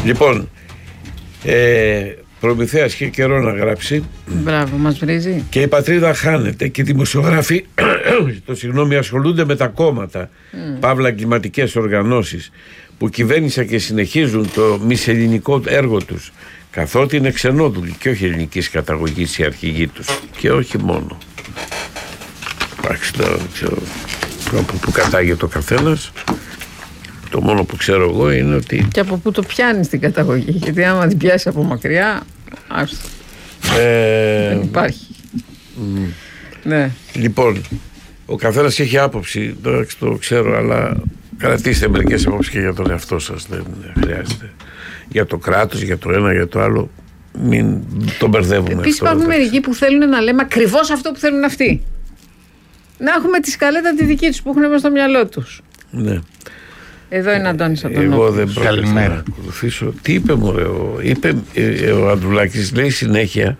Λοιπόν, Προμηθέας είχε καιρό να γράψει. Μπράβο, μας βρίζει. Και η πατρίδα χάνεται και οι δημοσιογράφοι ασχολούνται με τα κόμματα, παύλα εγκληματικές οργανώσεις που κυβέρνησαν και συνεχίζουν το μισελληνικό έργο τους, καθότι είναι ξενόδουλοι και όχι ελληνικής καταγωγής οι αρχηγοί τους. Και όχι μόνο. Εντάξει, δεν ξέρω από πού κατάγεται ο καθένας. Το μόνο που ξέρω εγώ είναι ότι... Και από πού το πιάνεις την καταγωγή. Γιατί άμα την πιάσει από μακριά, άστο. Δεν υπάρχει. Ναι. Λοιπόν, ο καθένας έχει άποψη, το ξέρω, αλλά κρατήστε μερικές απόψεις και για τον εαυτό σας. Δεν χρειάζεται. Για το κράτος, για το ένα, για το άλλο. Μην τον μπερδεύουμε. Επίσης υπάρχουν μερικοί που θέλουν να λέμε ακριβώς αυτό που θέλουν αυτοί. Να έχουμε τη σκαλέτα τη δική τους που έχουν μέσα στο μυαλό τους. Ναι. Εδώ είναι Αντώνης από τον Εγώ δεν πρόκειται να ακολουθήσω. Τι είπε μου, ο Ανδρουλάκης, λέει συνέχεια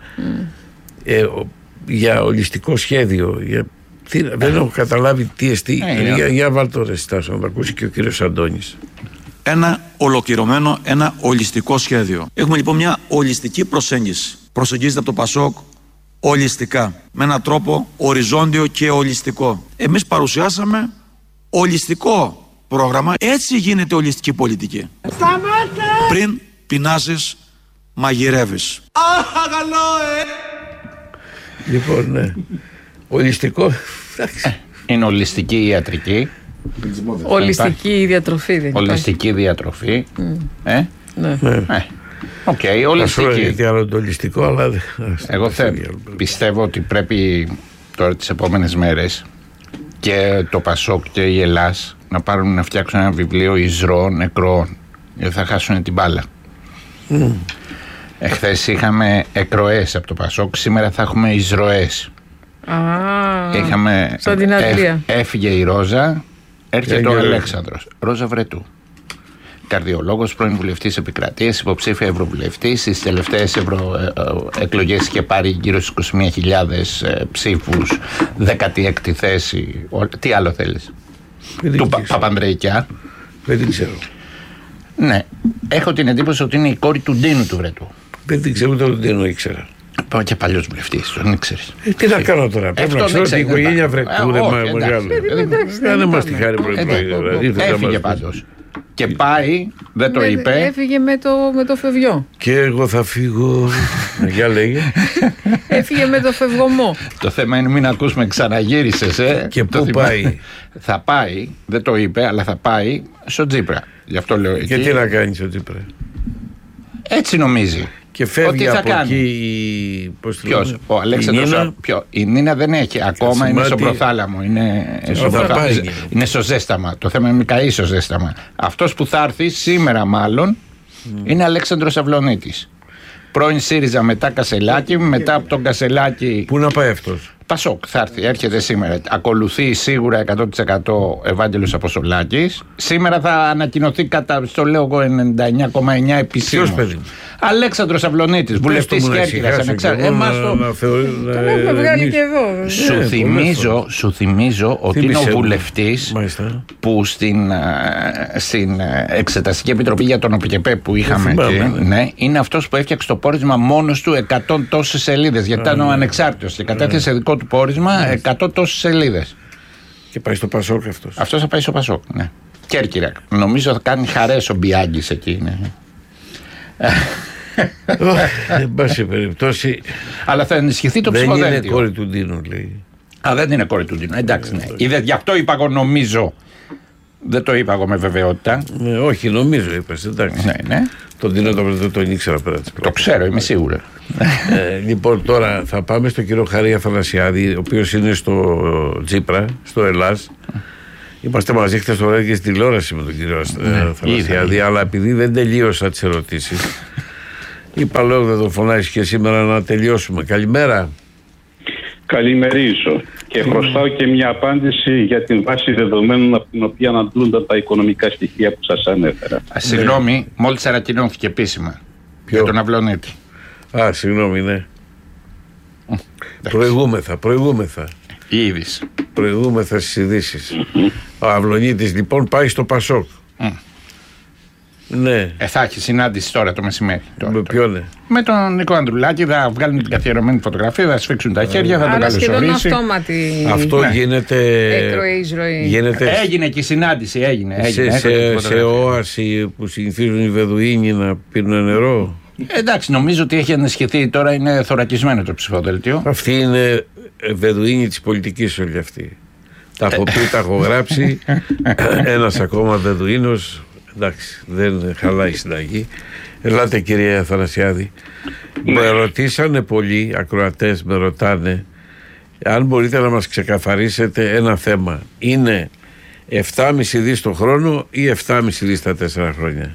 για ολιστικό σχέδιο. Δεν έχω καταλάβει τι εστί. Για βάλ' το ρεστάσιο να το ακούσει και ο κύριος Αντώνης. Ένα ολοκληρωμένο, ένα ολιστικό σχέδιο. Έχουμε λοιπόν μια ολιστική προσέγγιση. Προσεγγίζεται από το ΠΑΣΟΚ ολιστικά. Με έναν τρόπο οριζόντιο και ολιστικό. Εμείς παρουσιάσαμε ολιστικό πρόγραμμα. Έτσι γίνεται ολιστική πολιτική. Σταμάτα! Πριν πεινάσεις, μαγειρεύεις. Λοιπόν, ναι. Ολιστικό. Είναι ολιστική ιατρική. Ολιστική διατροφή. Δεν ολιστική διατροφή. Ναι. Οκ, ολιστική. Γιατί άλλο το ολιστικό, αλλά... Εγώ πιστεύω ότι πρέπει τώρα τις επόμενες μέρες και το ΠΑΣΟΚ και η Ελλάς να πάρουν να φτιάξουν ένα βιβλίο εισρώων νεκρών, γιατί θα χάσουν την μπάλα. Εχθές είχαμε εκροές από το ΠΑΣΟΚ, σήμερα θα έχουμε εισρωές. Σαν την Αγγλία. Έφυγε η Ρόζα, έρχεται ο Αλέξανδρος. Ρόζα Βρετού. Καρδιολόγος, πρώην βουλευτής επικρατείας, υποψήφια ευρωβουλευτής. Στις τελευταίες εκλογές είχε πάρει γύρω στους 21.000 ψήφους, 16η θέση. Τι άλλο θέλεις? Του Παπανδρεϊκιά. Δεν την ξέρω. Ναι, έχω την εντύπωση ότι είναι η κόρη του Ντίνου του Βρετού. Δεν την ξέρω, ούτε τον Ντίνου ήξερα. Πάω και παλιός βουλευτής, τον ήξερες. Τι να κάνω τώρα, πρέπει να ξέρω την οικογένεια Βρετού. Δεν μας τη χάρη πρωί-πρωί. Έφυγε πάντως. Και πάει, δεν το είπε. Έφυγε με το φευγιό. Και εγώ θα φύγω. Για λέγε. Έφυγε με το φευγωμό. Το θέμα είναι μην ακούσουμε ξαναγύρισες. Και πού πάει? Θα πάει, δεν το είπε, αλλά θα πάει στο Τσίπρα. Γι' αυτό λέω εκεί. Και τι να κάνει στο Τσίπρα? Έτσι νομίζει. Και φεύγει από εκεί. Ποιος? Ο Αλέξανδρος. Η Νίνα δεν έχει. Ακόμα είναι στο προθάλαμο. Είναι στο ζέσταμα. Το θέμα είναι μην καεί στο ζέσταμα. Αυτός που θα έρθει σήμερα μάλλον είναι Αλέξανδρος Αυλωνίτης. Πρώην ΣΥΡΙΖΑ, μετά Κασελάκη. Μετά από τον Κασελάκη. Πού να πάει αυτός? ΠΑΣΟΚ θα έρθει, έρχεται σήμερα. Ακολουθεί σίγουρα 100% Ευάγγελος Αποστολάκης. Σήμερα θα ανακοινωθεί στο λέω εγώ 99,9 επισήμως. Ποιος παιδί? Αλέξανδρος Αυλωνίτης, βουλευτής Κέρκυρας. Τον έχουμε βγάλει και εδώ. Σου θυμίζω ότι είναι ο βουλευτής που στην Εξεταστική Επιτροπή για τον ΟΠΚΕΠΕ που είχαμε εκεί, είναι αυτός που έφτιαξε το πόρισμα μόνος του 100 τόσες σελίδες. Γιατί ήταν ο ανεξάρτητος και κατέθεσε δικό του πόρισμα 100 τόσες σελίδες. Και πάει στο ΠΑΣΟΚ αυτός. Αυτός θα πάει στο ΠΑΣΟΚ, ναι. Κέρκυρα. Νομίζω θα κάνει χαρές ο Μπιάγκης εκεί, ναι. Εν πάση περιπτώσει. Αλλά θα ενισχυθεί το ψηφοδέλτιο. Δεν είναι κόρη του Ντίνου, λέει. Δεν είναι κόρη του Ντίνου. Εντάξει, ναι. Είδε, γι' αυτό είπα εγώ νομίζω. Δεν το είπα εγώ με βεβαιότητα. Όχι, νομίζω είπες. Εντάξει. Ναι. Τον Ντίνο τον ήξερα πέρα. Το ξέρω, είμαι σίγουρα. Λοιπόν, τώρα θα πάμε στον κύριο Χαρή Αφανασιάδη, ο οποίος είναι στο Τσίπρα, στο Ελλάς. Είμαστε μαζί χθες το βράδυ και στην τηλεόραση με τον κύριο Αφανασιάδη, αλλά επειδή δεν τελείωσα τις ερωτήσεις, είπα λέω δεν το φωνάζεις και σήμερα να τελειώσουμε. Καλημέρα. Καλημερίζω και χρωστάω και μια απάντηση για την βάση δεδομένων από την οποία αναντλούνται τα οικονομικά στοιχεία που σας ανέφερα. Συγγνώμη, μόλις ανακοινώθηκε επίσημα. Για τον Αυλωνίτη. Συγγνώμη, ναι. Προηγούμεθα. Η είδηση. Προηγούμεθα στις ειδήσεις. Ο Αυλωνίτης λοιπόν πάει στο ΠΑΣΟΚ. Ναι. Θα έχει συνάντηση τώρα το μεσημέρι. Με ποιον? Με τον Νίκο Ανδρουλάκη. Θα βγάλουν την καθιερωμένη φωτογραφία, θα σφίξουν τα χέρια, θα τον καλωσορίσει. Αυτό γίνεται. Έγινε και η συνάντηση. Σε όαση που συνηθίζουν οι Βεδουίνοι να πίνουν νερό. Εντάξει, νομίζω ότι έχει ανασχεθεί τώρα, είναι θωρακισμένο το ψηφοδέλτιο. Αυτοί είναι Βεδουίνοι της πολιτικής όλοι αυτοί. Τα έχω πει, τα έχω γράψει. Ένας ακόμα Βεδουίνος. Εντάξει, δεν χαλάει η συνταγή. Ελάτε κυρία Αθανασιάδη. Με ρωτήσανε πολλοί ακροατές, με ρωτάνε αν μπορείτε να μας ξεκαθαρίσετε ένα θέμα. Είναι 7,5 δις το χρόνο ή 7,5 δις τα 4 χρόνια?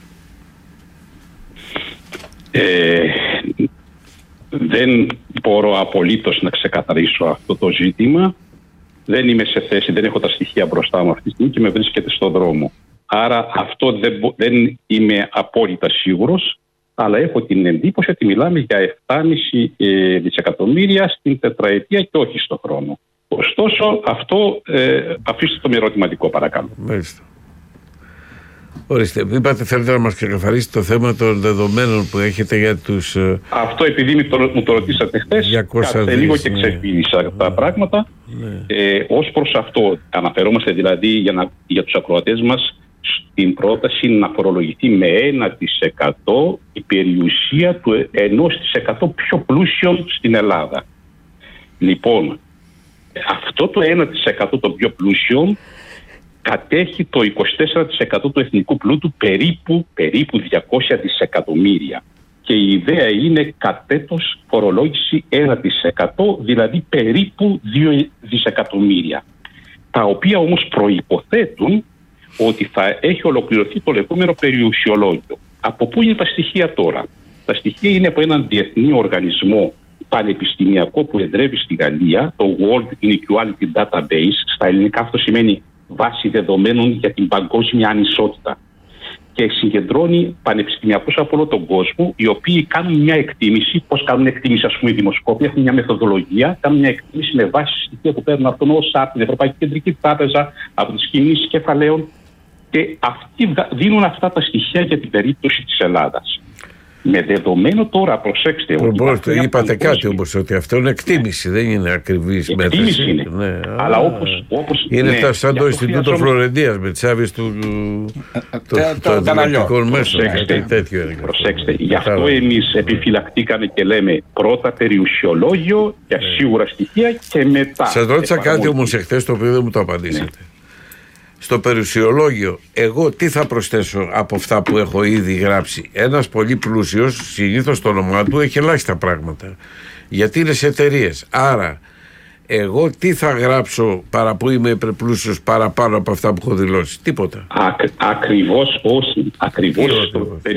Δεν μπορώ απολύτως να ξεκαθαρίσω αυτό το ζήτημα. Δεν είμαι σε θέση, δεν έχω τα στοιχεία μπροστά μου αυτή τη στιγμή και με βρίσκεται στον δρόμο. Άρα αυτό δεν είμαι απόλυτα σίγουρος, αλλά έχω την εντύπωση ότι μιλάμε για 7,5 δισεκατομμύρια στην τετραετία και όχι στον χρόνο. Ωστόσο, αυτό αφήστε το με ερωτηματικό, παρακαλώ. Μάλιστα. Ορίστε, είπατε θέλετε να μας ξεκαθαρίσετε το θέμα των δεδομένων που έχετε για τους... Αυτό επειδή μου το ρωτήσατε χθες, κάτσε λίγο και ξεφύγησα τα πράγματα. Ως προς αυτό, αναφερόμαστε δηλαδή για τους ακροατές μας στην πρόταση να φορολογηθεί με 1% η περιουσία του 1% πιο πλούσιων στην Ελλάδα. Λοιπόν, αυτό το 1% των πιο πλούσιων κατέχει το 24% του εθνικού πλούτου, περίπου 200 δισεκατομμύρια. Και η ιδέα είναι κατ' έτος φορολόγηση 1%, δηλαδή περίπου 2 δισεκατομμύρια. Τα οποία όμως προϋποθέτουν ότι θα έχει ολοκληρωθεί το λεγόμενο περιουσιολόγιο. Από πού είναι τα στοιχεία τώρα? Τα στοιχεία είναι από έναν διεθνή οργανισμό πανεπιστημιακό που εδρεύει στη Γαλλία, το World Inequality Database. Στα ελληνικά αυτό σημαίνει βάση δεδομένων για την παγκόσμια ανισότητα. Και συγκεντρώνει πανεπιστημιακούς από όλο τον κόσμο, οι οποίοι κάνουν μια εκτίμηση. Πώς κάνουν εκτίμηση, ας πούμε, οι δημοσκόποι, έχουν μια μεθοδολογία, κάνουν μια εκτίμηση με βάση στοιχεία που παίρνουν από τον ΩΣΑ, από την Ευρωπαϊκή Κεντρική Τράπεζα, από τις κινήσεις κεφαλαίων. Και αυτοί δίνουν αυτά τα στοιχεία για την περίπτωση της Ελλάδας. Με δεδομένο τώρα, προσέξτε. Είπατε κάτι όμως, ότι αυτό είναι εκτίμηση, δεν είναι ακριβής μέτρηση. Εκτίμηση είναι. Ναι, αλλά όπως είναι σαν το Ινστιτούτο Φλωρεντίας με τις άδειες των ανταλλακτικών μέσων. Προσέξτε. Γι' αυτό εμείς επιφυλακτήκαμε και λέμε πρώτα περιουσιολόγιο για σίγουρα στοιχεία και μετά. Σας ρώτησα κάτι όμως εχθές το οποίο δεν μου το απαντήσατε. Στο περιουσιολόγιο, εγώ τι θα προσθέσω από αυτά που έχω ήδη γράψει? Ένας πολύ πλούσιος, συνήθως το όνομά του έχει ελάχιστα πράγματα, γιατί είναι σε εταιρείες. Άρα, εγώ τι θα γράψω παραπού είμαι υπερπλούσιος παραπάνω από αυτά που έχω δηλώσει? Τίποτα. Ακριβώς όχι. Ακριβώς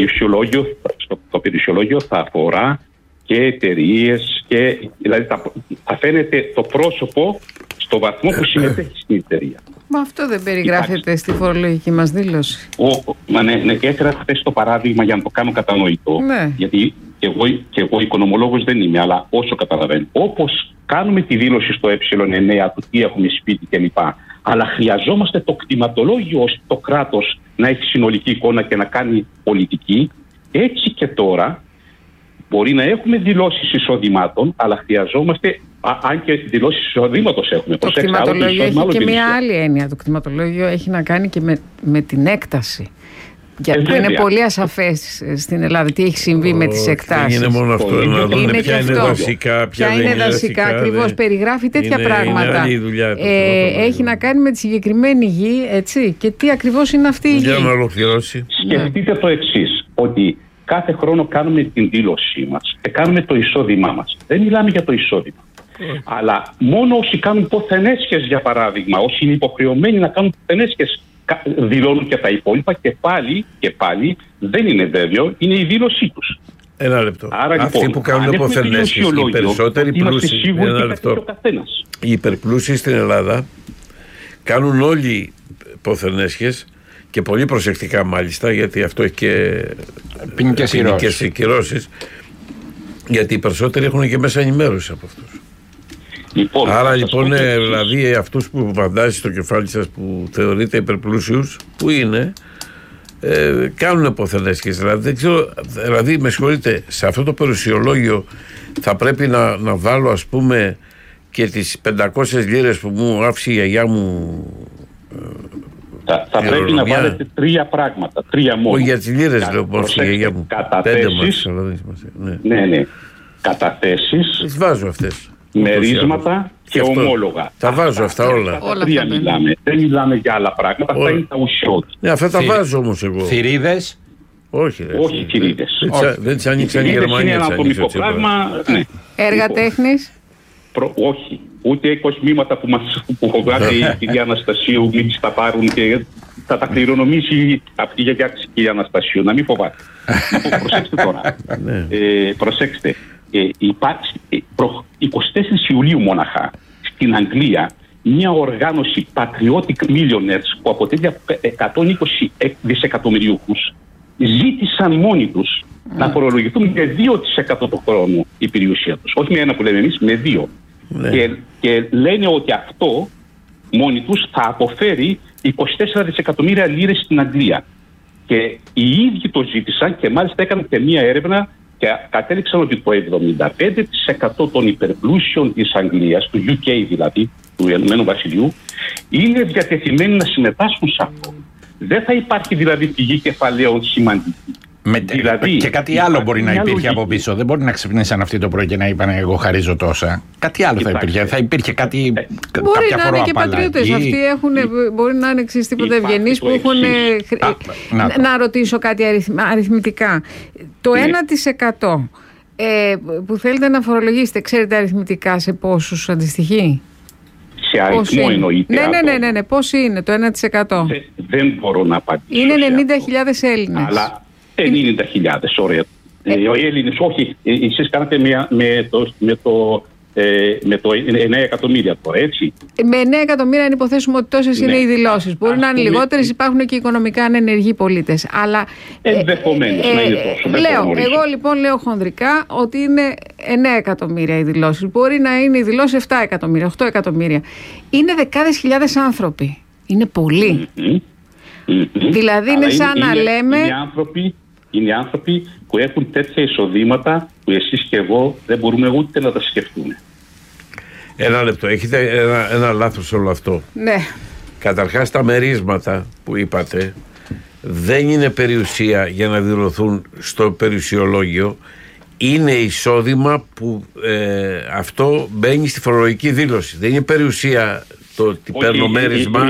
το περιουσιολόγιο θα αφορά και εταιρείες, δηλαδή θα φαίνεται το πρόσωπο στο βαθμό που συμμετέχει στην εταιρεία. Μα αυτό δεν περιγράφεται στη φορολογική μας δήλωση? Ναι, έφερα χθες το παράδειγμα για να το κάνω κατανοητό. Ναι. Γιατί και εγώ οικονομολόγος δεν είμαι, αλλά όσο καταλαβαίνω. Όπως κάνουμε τη δήλωση στο ε9 του τι έχουμε σπίτι κλπ. Αλλά χρειαζόμαστε το κτηματολόγιο ώστε το κράτος να έχει συνολική εικόνα και να κάνει πολιτική. Έτσι και τώρα μπορεί να έχουμε δηλώσεις εισοδημάτων, αλλά χρειαζόμαστε, αν και δηλώσεις εισοδήματος έχουμε. Το κτηματολόγιο έχει και μια άλλη έννοια. Το κτηματολόγιο έχει να κάνει και με την έκταση. Γιατί είναι πολύ ασαφές στην Ελλάδα τι έχει συμβεί με τις εκτάσεις. Είναι μόνο αυτό. Είναι και αυτό. Ποια είναι δασικά, ακριβώς περιγράφει τέτοια πράγματα. Έχει να κάνει με τη συγκεκριμένη γη, έτσι. Και τι ακριβώς είναι αυτή η γη. Για να ολοκληρώσει. Σκεφτείτε το εξής, ότι κάθε χρόνο κάνουμε την δήλωσή μας και κάνουμε το εισόδημά μας. Δεν μιλάμε για το εισόδημα. Αλλά μόνο όσοι κάνουν ποθενέσχες, για παράδειγμα, όσοι είναι υποχρεωμένοι να κάνουν ποθενέσχες, δηλώνουν και τα υπόλοιπα και πάλι δεν είναι βέβαιο, είναι η δήλωσή τους. Ένα λεπτό. Άρα, αυτοί λοιπόν, που κάνουν ποθενέσχες, οι περισσότεροι πλούσιοι, οι υπερπλούσιοι στην Ελλάδα κάνουν όλοι ποθενέσχες και πολύ προσεκτικά μάλιστα, γιατί αυτό έχει και ποινικές κυρώσεις, γιατί οι περισσότεροι έχουν και μέσα ενημέρωση από αυτούς. Άρα λοιπόν, δηλαδή αυτούς που βαντάζει στο κεφάλι σας που θεωρείτε υπερπλούσιους, που είναι, κάνουν αποθενέσχες. Δηλαδή, δεν ξέρω, δηλαδή με συγχωρείτε, σε αυτό το περιουσιολόγιο θα πρέπει να βάλω, ας πούμε, και τις 500 λίρες που μου άφησε η γιαγιά μου. Θα πρέπει να βάλετε 3 πράγματα, 3 μόνο. Όχι για τις λίρες, λέω, πώς η γιαγιά μου. Καταθέσεις. Ναι. Καταθέσεις. Τις βάζω αυτές. Μερίσματα και ομόλογα. Τα βάζω αυτά όλα. Όλα 3 μιλάμε. Δεν μιλάμε για άλλα πράγματα. Αυτά είναι τα ουσιώδη. Ναι, αυτά τα βάζω όμως εγώ. Θηρίδες. Όχι, θηρίδες. Δεν τις άνοιξαν οι Γερμανοί. Είναι ένα ατομικό πράγμα. Έργα τέχνης. Όχι. Ούτε κοσμήματα που έχω βγάλει η κυρία Αναστασίου, μην τις τα πάρουν και θα τα κληρονομήσει αυτή η γιαγιά της κυρία Αναστασίου. Να μην φοβάται. Προσέξτε τώρα. Προσέξτε. Υπάρχει 24 Ιουλίου μόναχα στην Αγγλία μια οργάνωση Patriotic Millionaires που αποτελεί 120 δισεκατομμυριούχους ζήτησαν μόνοι τους να φορολογηθούν με 2% το χρόνο η περιουσία τους. Όχι με ένα που λέμε εμείς, με 2. Και λένε ότι αυτό μόνοι τους θα αποφέρει 24 δισεκατομμύρια λίρες στην Αγγλία. Και οι ίδιοι το ζήτησαν και μάλιστα έκαναν και μία έρευνα και κατέληξαν ότι το 75% των υπερπλούσιων της Αγγλίας, του UK δηλαδή, του Ηνωμένου Βασιλείου, είναι διατεθειμένοι να συμμετάσχουν σε αυτό. Δεν θα υπάρχει δηλαδή πηγή κεφαλαίων σημαντική. Δηλαδή, και κάτι άλλο μπορεί να υπήρχε από πίσω. Δεν μπορεί να ξυπνήσαν αυτοί το πρωί και να είπαν εγώ χαρίζω τόσα. Κάτι άλλο θα υπήρχε. Θα υπήρχε κάτι. Μπορεί να είναι και πατριώτες. Αυτοί μπορεί να είναι τίποτα ευγενείς που έχουν. Να ρωτήσω κάτι αριθμητικά. Το 1% που θέλετε να φορολογήσετε, ξέρετε αριθμητικά σε πόσους αντιστοιχεί? Σε αριθμό εννοείται. Ναι. Πώς είναι το 1%? Δεν μπορώ να απαντήσω. Είναι 90.000 Έλληνες. Αλλά 90.000, ωραία. Οι Έλληνες, όχι, εσείς κάνατε με το 9 εκατομμύρια τώρα, έτσι. Με 9 εκατομμύρια, αν υποθέσουμε ότι τόσες είναι οι δηλώσεις. Μπορεί να είναι λιγότερες, υπάρχουν και οικονομικά ανενεργοί πολίτες. Αλλά. Ενδεχομένως να είναι τόσο. Εγώ λοιπόν λέω χονδρικά ότι είναι 9 εκατομμύρια οι δηλώσεις. Μπορεί να είναι οι δηλώσεις 7 εκατομμύρια, 8 εκατομμύρια. Είναι δεκάδες χιλιάδες άνθρωποι. Είναι πολλοί. Δηλαδή είναι σαν να λέμε. Είναι άνθρωποι που έχουν τέτοια εισοδήματα που εσείς και εγώ δεν μπορούμε ούτε να τα σκεφτούμε. Ένα λεπτό. Έχετε ένα λάθος σε όλο αυτό. Ναι. Καταρχάς τα μερίσματα που είπατε δεν είναι περιουσία για να δηλωθούν στο περιουσιολόγιο. Είναι εισόδημα που αυτό μπαίνει στη φορολογική δήλωση. Δεν είναι περιουσία το ότι παίρνω μέρισμα.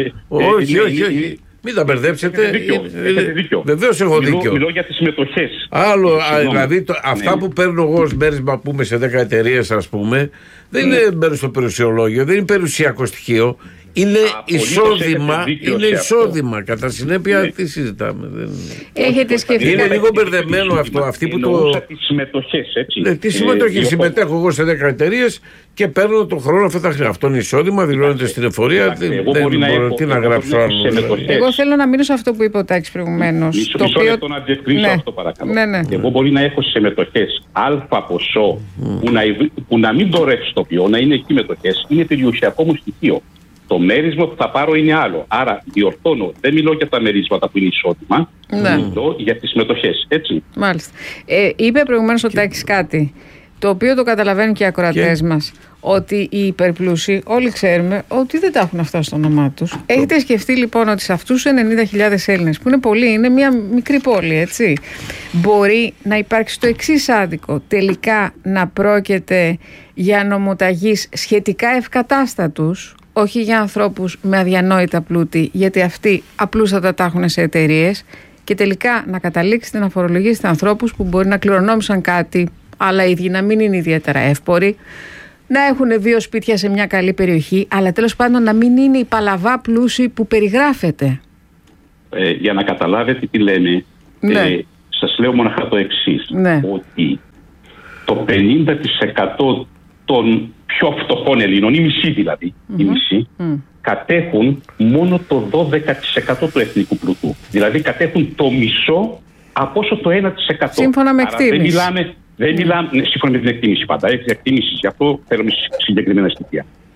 Όχι. Μην τα μπερδέψετε. Έχετε δίκιο. Βεβαίως έχω δίκιο. Μιλώ για τις συμμετοχές. Άλλο, δηλαδή αυτά που παίρνω εγώ ως μέρισμα, πούμε, σε 10 εταιρείες, ας πούμε, δεν είναι μέρος στο περιουσιολόγιο, δεν είναι περιουσιακό στοιχείο. Είναι εισόδημα. Είναι εισόδημα. Κατά συνέπεια, τι συζητάμε. Έχετε σκεφτεί? Είναι λίγο μπερδεμένο αυτό. Αυτοί που τις συμμετοχές, έτσι. Ναι, τις συμμετοχές. Συμμετέχω εγώ σε 10 εταιρείες και παίρνω τον χρόνο αυτά τα χρήματα. Αυτό είναι εισόδημα, δηλώνεται στην εφορία. Δεν μπορώ τι να γράψω άλλο. Εγώ θέλω να μείνω σε αυτό που είπε ο Τάκης προηγουμένως. Μισό λεπτό να διευκρινίσω αυτό, παρακαλώ. Εγώ μπορεί να έχω σε μετοχές αλφα ποσό που να μην το ρευστοποιώ, να είναι εκεί μετοχές, είναι περιουσιακό μου στοιχείο. Το μέρισμα που θα πάρω είναι άλλο. Άρα διορθώνω. Δεν μιλώ για τα μερίσματα που είναι εισόδημα. Μιλώ για τις μετοχές. Έτσι. Μάλιστα. Είπε προηγουμένως ο Τάκης κάτι το οποίο το καταλαβαίνουν και οι ακροατές μας. Ότι οι υπερπλούσιοι όλοι ξέρουμε ότι δεν τα έχουν αυτά στο όνομά τους. Έχετε σκεφτεί λοιπόν ότι σε αυτούς τους 90.000 Έλληνες που είναι πολλοί, είναι μια μικρή πόλη, έτσι, μπορεί να υπάρξει το εξής άδικο? Τελικά να πρόκειται για νομοταγείς σχετικά ευκατάστατους, όχι για ανθρώπους με αδιανόητα πλούτη, γιατί αυτοί απλούστατα τα έχουν σε εταιρείες, και τελικά να καταλήξετε να φορολογήσετε ανθρώπους που μπορεί να κληρονόμησαν κάτι, αλλά οι ίδιοι να μην είναι ιδιαίτερα εύποροι, να έχουν 2 σπίτια σε μια καλή περιοχή, αλλά τέλος πάντων να μην είναι η παλαβά πλούσιοι που περιγράφεται. Για να καταλάβετε τι λέμε, σας λέω μοναχά το εξής, ότι το 50% των πιο φτωχών Ελλήνων, η μισή δηλαδή, οι μισοί, κατέχουν μόνο το 12% του εθνικού πλούτου. Δηλαδή κατέχουν το μισό από όσο το 1%. Σύμφωνα με εκτίμηση. Δεν μιλάμε, σύμφωνα με την εκτίμηση πάντα. Έχει εκτίμηση, γι' αυτό θέλουμε συγκεκριμένα στοιχεία.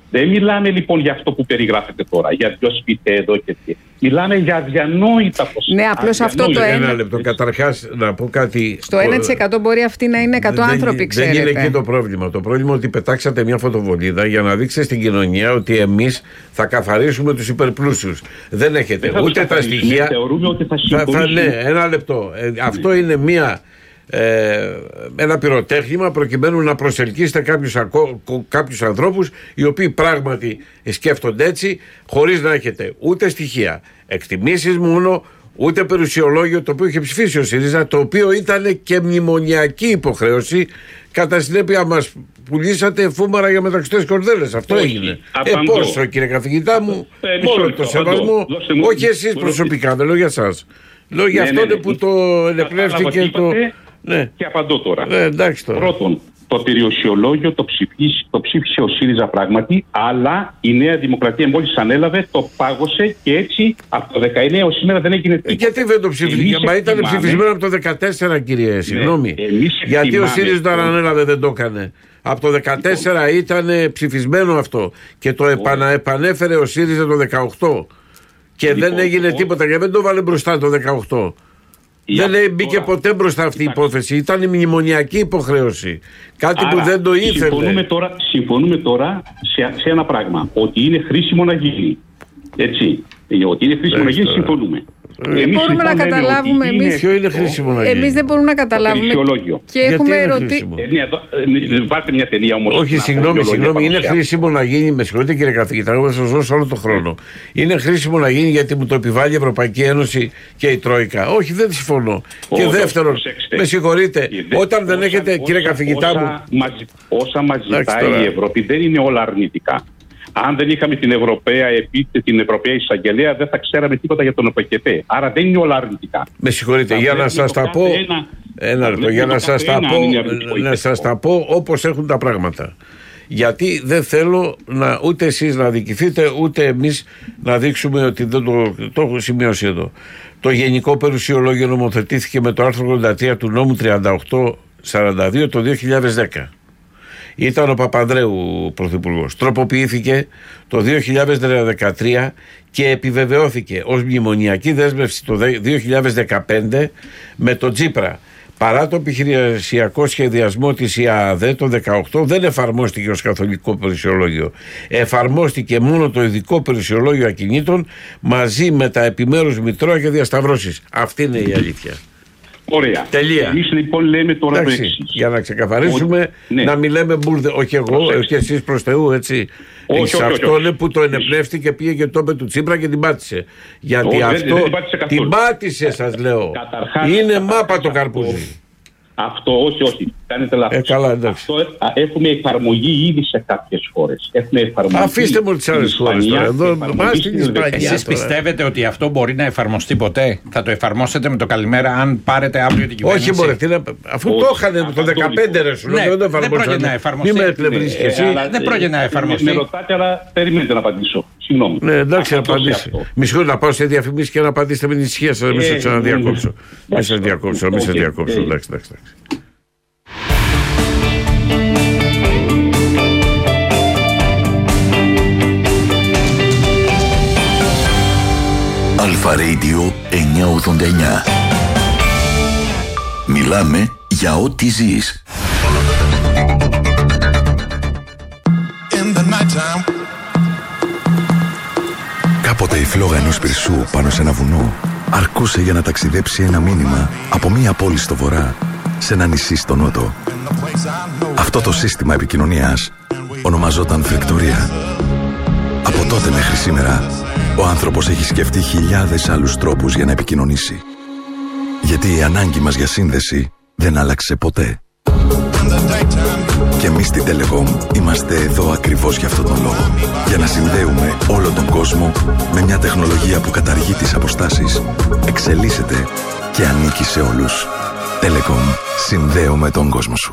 Δεν μιλάμε λοιπόν για αυτό που περιγράφεται τώρα, για ποιο σπίτι εδώ και τι. Μιλάμε για αδιανόητα ποσά. Ναι, απλώς αυτό το ένα λεπτό. Καταρχάς, να πω κάτι. Στο 1% μπορεί αυτοί να είναι 100 άνθρωποι, ξέρετε. Δεν είναι εκεί το πρόβλημα. Το πρόβλημα είναι ότι πετάξατε μια φωτοβολίδα για να δείξετε στην κοινωνία ότι εμείς θα καθαρίσουμε τους υπερπλούσιους. Δεν έχετε ούτε τα στοιχεία. Θεωρούμε ότι θα συμφωνήσουμε. Ναι, ένα λεπτό. Αυτό είναι ένα πυροτέχνημα προκειμένου να προσελκύσετε κάποιους ανθρώπους οι οποίοι πράγματι σκέφτονται έτσι, χωρίς να έχετε ούτε στοιχεία, εκτιμήσεις μόνο, ούτε περιουσιολόγιο, το οποίο είχε ψηφίσει ο ΣΥΡΙΖΑ, το οποίο ήταν και μνημονιακή υποχρέωση. Κατά συνέπεια μας πουλήσατε φούμαρα για μεταξωτές κορδέλες. Αυτό έγινε. Πόσο, κύριε καθηγητά μου, μόνο το σεβασμό, όχι εσείς προσωπικά, δεν λέω για εσάς. Λέω για αυτόν που το ενεπνεύστηκε το... Ναι. Και απαντώ τώρα. Εντάξει τώρα. Πρώτον, το περιουσιολόγιο το ψήφισε ο ΣΥΡΙΖΑ πράγματι, αλλά η Νέα Δημοκρατία μόλις ανέλαβε το πάγωσε και έτσι από το 19 έως σήμερα δεν έγινε τίποτα. Γιατί δεν το ψήφισε? Μα ήταν ψηφισμένο από το 14, κύριε, συγγνώμη. Γιατί ο ΣΥΡΙΖΑ όταν ανέλαβε δεν το έκανε? Από το 14 ήταν ψηφισμένο αυτό και το επανέφερε ο ΣΥΡΙΖΑ το 18 και δεν έγινε τίποτα και δεν το βάλε μπροστά το 18. Δεν μπήκε ποτέ μπροστά αυτή η υπόθεση. Ήταν η μνημονιακή υποχρέωση. Κάτι που δεν το ήθελε. Συμφωνούμε τώρα σε ένα πράγμα. Ότι είναι χρήσιμο να γίνει. Έτσι. Ότι είναι χρήσιμο να γίνει, συμφωνούμε. Μπορούμε να καταλάβουμε εμείς. Ποιο είναι χρήσιμο να γίνει? Εμείς δεν μπορούμε να καταλάβουμε. Και έχουμε ερωτήσει. Βάλτε μια τελεία όμως. Όχι, συγγνώμη. Είναι χρήσιμο να γίνει. Με συγχωρείτε, κύριε καθηγητά, εγώ θα σας δώσω όλο τον χρόνο. Είναι χρήσιμο να γίνει γιατί μου το επιβάλλει η Ευρωπαϊκή Ένωση και η Τρόικα. Όχι, δεν συμφωνώ. Και δεύτερον, με συγχωρείτε, όταν δεν έχετε, κύριε καθηγητά μου. Όσα μας ζητάει η Ευρώπη δεν είναι όλα αρνητικά. Αν δεν είχαμε την Ευρωπαία Εισαγγελία, δεν θα ξέραμε τίποτα για τον ΟΠΕΚΕΠΕ. Άρα δεν είναι όλα αρνητικά. Με συγχωρείτε, για να σας τα πω. Ένα λεπτό, για να σας τα πω όπως έχουν τα πράγματα. Γιατί δεν θέλω ούτε εσείς να αδικηθείτε, ούτε εμείς να δείξουμε ότι δεν το έχω σημειώσει εδώ. Το Γενικό Περιουσιολόγιο νομοθετήθηκε με το άρθρο 83 του νόμου 3842 το 2010. Ήταν ο Παπανδρέου πρωθυπουργός. Τροποποιήθηκε το 2013 και επιβεβαιώθηκε ως μνημονιακή δέσμευση το 2015 με τον Τσίπρα. Παρά το επιχειρησιακό σχεδιασμό της ΙΑΔ το 2018 δεν εφαρμόστηκε ως καθολικό περιουσιολόγιο. Εφαρμόστηκε μόνο το ειδικό περιουσιολόγιο ακινήτων μαζί με τα επιμέρους μητρώα και διασταυρώσεις. Αυτή είναι η αλήθεια. Ωραία. Τελεία. Εμείς λοιπόν λέμε τώρα το εξής. Για να ξεκαθαρίσουμε, να μην λέμε μπουρδε. Όχι εγώ, και εσείς προς Θεού, έτσι. Σε αυτόν που το ενεπνεύστηκε και πήγε και το είπε του Τσίπρα και την πάτησε. Γιατί αυτό την πάτησε, σας λέω. Είναι μάπα το καρπούζι. Αυτό όχι. Κάνετε λάθος. Καλά, εντάξει. Έχουμε εφαρμογή ήδη σε κάποιες χώρες. Αφήστε μου τις άλλες χώρες τώρα. Εσείς πιστεύετε ότι αυτό μπορεί να εφαρμοστεί ποτέ? Θα το εφαρμόσετε με το καλημέρα αν πάρετε αύριο την κυβέρνηση? Όχι, μπορεί. Αφού το είχαν το 2015 ρε σου. Δεν πρόκειται να εφαρμοστεί. Μην με εκπλευρείς και εσύ. Δεν πρόκειται να εφαρμοστεί. Με ρωτάτε, αλλά περιμένετε να απαντήσω. Συγγνώμη. Ναι, εντάξει, να απαντήσει. Μη συγχωρείτε, να πάω σε διαφημίσεις και να απαντήσετε με την ησυχία σας. Μην σας ξαναδιακόψω. Μην σας διακόψω. Εντάξει. Αλφα Radio 989. Μιλάμε για ό,τι ζεις. Κάποτε η φλόγα ενός πυρσού πάνω σε ένα βουνό αρκούσε για να ταξιδέψει ένα μήνυμα από μία πόλη στο βορρά σε ένα νησί στο νότο. Αυτό το σύστημα επικοινωνίας ονομαζόταν φρεκτορία. Από τότε μέχρι σήμερα ο άνθρωπος έχει σκεφτεί χιλιάδες άλλους τρόπους για να επικοινωνήσει. Γιατί η ανάγκη μας για σύνδεση δεν άλλαξε ποτέ. Και εμείς στην Telecom είμαστε εδώ ακριβώς για αυτόν τον λόγο. Για να συνδέουμε όλο τον κόσμο με μια τεχνολογία που καταργεί τις αποστάσεις, εξελίσσεται και ανήκει σε όλους. Telecom. Συνδέουμε τον κόσμο σου.